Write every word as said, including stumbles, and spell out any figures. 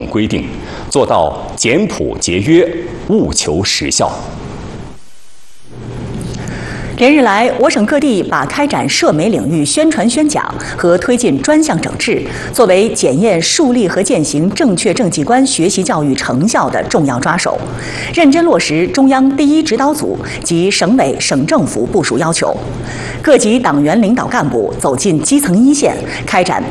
规定，做到简朴节约，务求实效。 连日来，我省各地把开展涉媒领域宣传宣讲和推进专项整治作为检验树立和践行正确政绩观学习教育成效的重要抓手，认真落实中央第一指导组及省委省政府部署要求，各级党员领导干部走进基层一线，开展